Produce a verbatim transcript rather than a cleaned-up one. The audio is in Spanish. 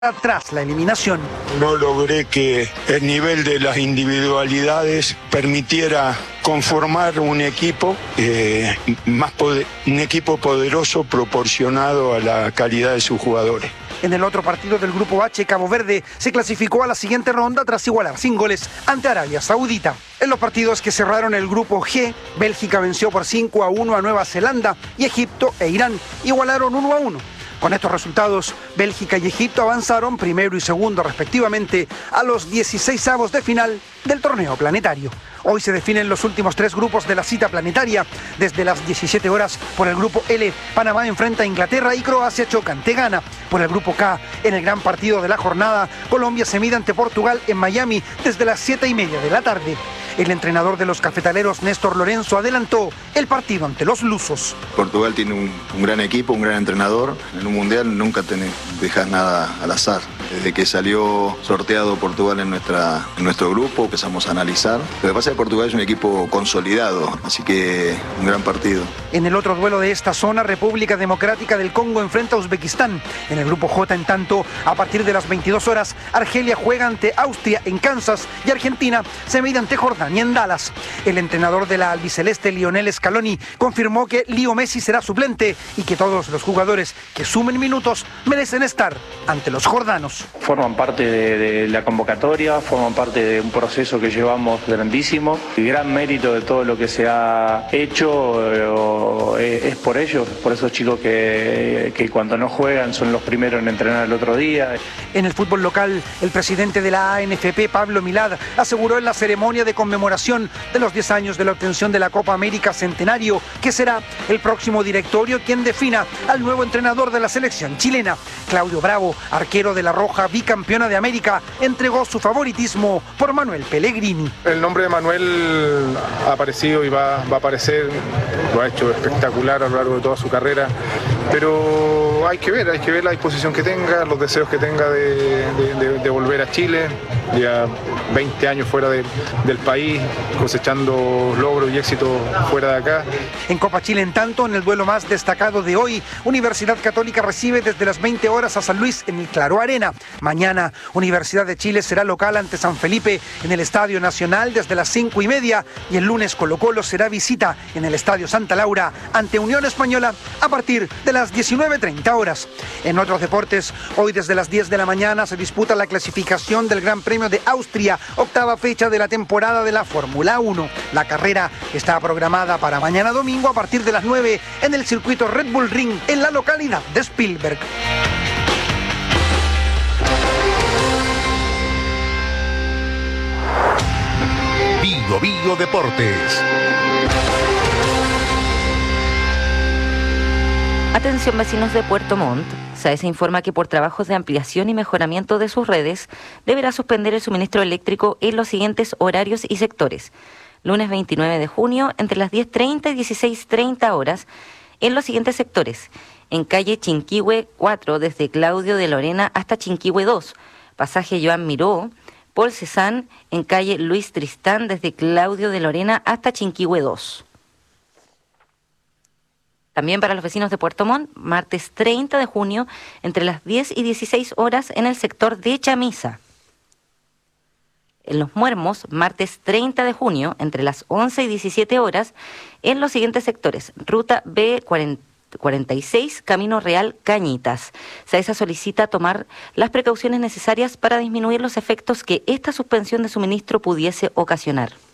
tras la eliminación. No logré que el nivel de las individualidades permitiera conformar un equipo eh, más poder, un equipo poderoso proporcionado a la calidad de sus jugadores. En el otro partido del Grupo H, Cabo Verde se clasificó a la siguiente ronda tras igualar sin goles ante Arabia Saudita. En los partidos que cerraron el Grupo G, Bélgica venció por cinco a uno a Nueva Zelanda y Egipto e Irán igualaron uno a uno. Con estos resultados, Bélgica y Egipto avanzaron primero y segundo respectivamente a los dieciseisavos de final del torneo planetario. Hoy se definen los últimos tres grupos de la cita planetaria. Desde las diecisiete horas por el Grupo L, Panamá enfrenta a Inglaterra y Croacia choca ante Ghana. Por el Grupo K, en el gran partido de la jornada, Colombia se mide ante Portugal en Miami desde las siete y media de la tarde. El entrenador de los cafetaleros, Néstor Lorenzo, adelantó el partido ante los lusos. Portugal tiene un, un gran equipo, un gran entrenador. En un mundial nunca tenés, dejas nada al azar. Desde que salió sorteado Portugal en, nuestra, en nuestro grupo, empezamos a analizar. Lo que pasa es que Portugal es un equipo consolidado, así que un gran partido. En el otro duelo de esta zona, República Democrática del Congo enfrenta a Uzbekistán. En el Grupo J, en tanto, a partir de las veintidós horas, Argelia juega ante Austria en Kansas y Argentina se mide ante Jordania en Dallas. El entrenador de la albiceleste, Lionel Scaloni, confirmó que Leo Messi será suplente y que todos los jugadores que sumen minutos merecen estar ante los jordanos. Forman parte de, de la convocatoria, forman parte de un proceso que llevamos grandísimo y gran mérito de todo lo que se ha hecho eh, es por ellos, por esos chicos que, que cuando no juegan son los primeros en entrenar el otro día. En el fútbol local, el presidente de la A N F P, Pablo Milad, aseguró en la ceremonia de conmemoración de los diez años de la obtención de la Copa América Centenario que será el próximo directorio quien defina al nuevo entrenador de la selección chilena. Claudio Bravo, arquero de la Roja, bicampeona de América, entregó su favoritismo por Manuel Pellegrini. El nombre de Manuel ha aparecido y va, va a aparecer, lo ha hecho espectacular a lo largo de toda su carrera, pero hay que ver, hay que ver la disposición que tenga, los deseos que tenga de, de, de, de volver a Chile, ya veinte años fuera de, del país, cosechando logros y éxitos fuera de acá. En Copa Chile, en tanto, en el duelo más destacado de hoy, Universidad Católica recibe desde las veinte horas a San Luis en el Claro Arena. Mañana, Universidad de Chile será local ante San Felipe en el Estadio Nacional desde las cinco y media y el lunes Colo Colo será visita en el Estadio Santa Laura ante Unión Española a partir de las diecinueve treinta horas. En otros deportes, hoy desde las diez de la mañana se disputa la clasificación del Gran Premio de Austria, octava fecha de la temporada de la Fórmula uno. La carrera está programada para mañana domingo a partir de las nueve en el circuito Red Bull Ring en la localidad de Spielberg. Bio Bio Deportes. Atención vecinos de Puerto Montt. SAES informa que por trabajos de ampliación y mejoramiento de sus redes deberá suspender el suministro eléctrico en los siguientes horarios y sectores. Lunes veintinueve de junio entre las diez treinta y dieciséis treinta horas en los siguientes sectores. En calle Chinquihue cuatro desde Claudio de Lorena hasta Chinquihue dos. Pasaje Joan Miró. Paul Cézanne en calle Luis Tristán desde Claudio de Lorena hasta Chinquihue dos. También para los vecinos de Puerto Montt, martes treinta de junio, entre las diez y dieciséis horas en el sector de Chamisa. En Los Muermos, martes treinta de junio, entre las once y diecisiete horas, en los siguientes sectores. Ruta B cuarenta y seis, Camino Real Cañitas. SAESA solicita tomar las precauciones necesarias para disminuir los efectos que esta suspensión de suministro pudiese ocasionar.